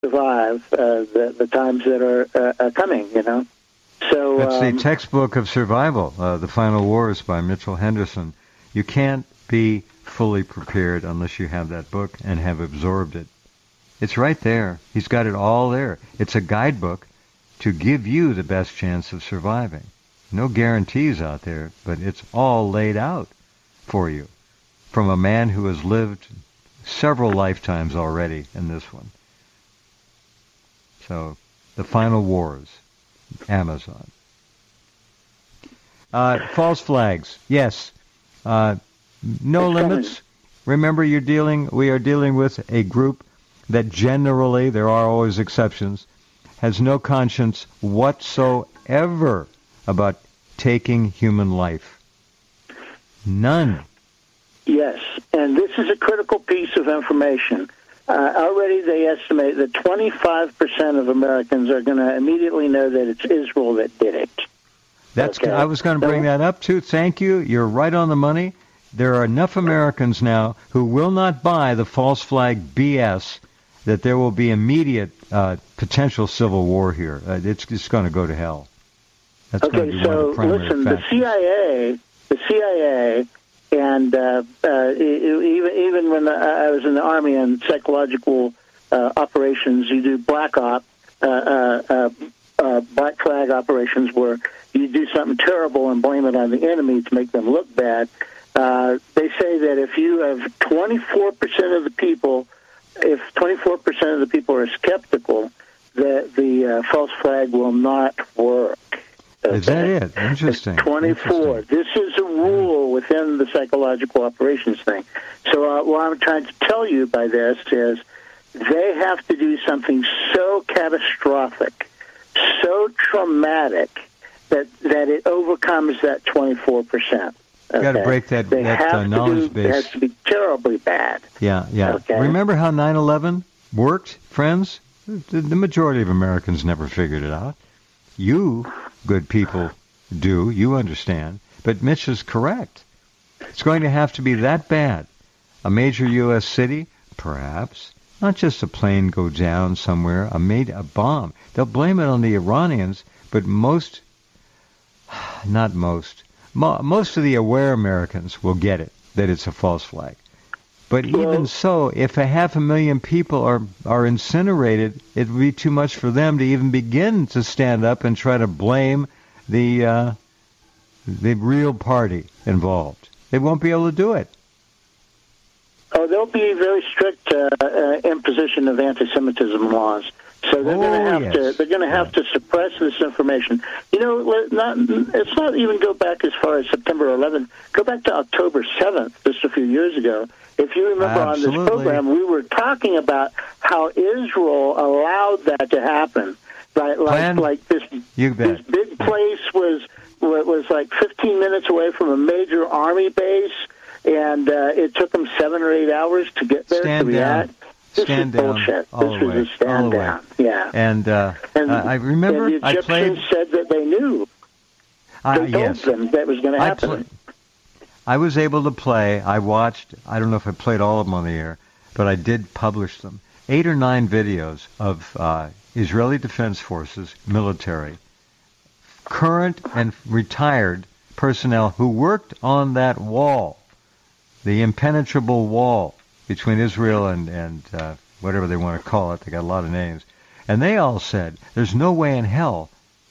survive the times that are coming, So that's the textbook of survival, The Final Wars by Mitchell Henderson. You can't be fully prepared unless you have that book and have absorbed it. It's right there. He's got it all there. It's a guidebook to give you the best chance of surviving. No guarantees out there, but it's all laid out for you from a man who has lived several lifetimes already in this one. So, The Final Wars, Amazon. False flags, yes. No limits. Remember, we are dealing with a group that generally, there are always exceptions, has no conscience whatsoever about taking human life. None. Yes, and this is a critical piece of information. Already they estimate that 25% of Americans are going to immediately know that it's Israel that did it. I was going to bring that up, too. Thank you. You're right on the money. There are enough Americans now who will not buy the false flag BS that there will be immediate potential civil war here. It's going to go to hell. That's going to be one of the primary factors. The CIA, and even when I was in the Army and psychological operations, you do black flag operations where you do something terrible and blame it on the enemy to make them look bad. They say that if you have 24% of the people, are skeptical, that the false flag will not work. Okay. Is that it? Interesting. 24. Interesting. This is a rule within the psychological operations thing. So what I'm trying to tell you by this is they have to do something so catastrophic, so traumatic, that it overcomes that 24%. Okay? You got to break that knowledge base. It has to be terribly bad. Yeah. Okay? Remember how 9/11 worked, friends? The majority of Americans never figured it out. You, good people, do. You understand. But Mitch is correct. It's going to have to be that bad. A major U.S. city, perhaps. Not just a plane go down somewhere, a bomb. They'll blame it on the Iranians, but most of the aware Americans will get it, that it's a false flag. But even so, if 500,000 people are incinerated, it would be too much for them to even begin to stand up and try to blame the real party involved. They won't be able to do it. Oh, there'll be very strict imposition of anti-Semitism laws. So they're going to have to suppress this information. Let's not even go back as far as September 11th. Go back to October 7th, just a few years ago. If you remember on this program, we were talking about how Israel allowed that to happen. Like this big place was like 15 minutes away from a major army base, and it took them 7 or 8 hours to get there to react. This is bullshit. This was a stand down. Yeah. And I remember and the Egyptians said that they knew. They told them that was going to happen. I was able to play. I watched. I don't know if I played all of them on the air, but I did publish them. 8 or 9 videos of Israeli Defense Forces military, current and retired personnel who worked on that wall, the impenetrable wall between Israel and whatever they want to call it. They got a lot of names. And they all said, there's no way in hell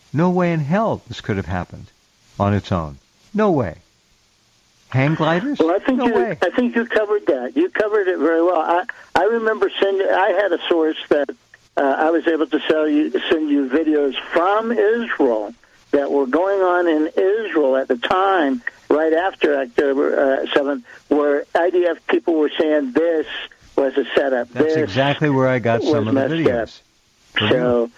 this could have happened on its own. No way. Hang gliders? Well, I think you covered that. You covered it very well. I remember I had a source that I was able to send you videos from Israel that were going on in Israel at the time, right after October 7th, where IDF people were saying this was a setup. That's exactly where I got some of the videos. So,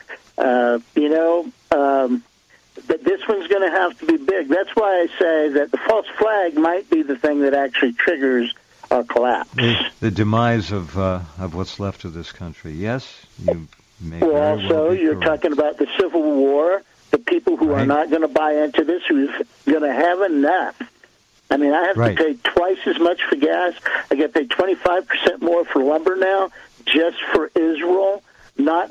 but this one's going to have to be big. That's why I say that the false flag might be the thing that actually triggers our collapse. The demise of what's left of this country. Yes, you may very well be also, you're correct. talking about the Civil War, the people who are not going to buy into this, who's going to have enough. I mean, I have to pay twice as much for gas. I get paid 25% more for lumber now, just for Israel. not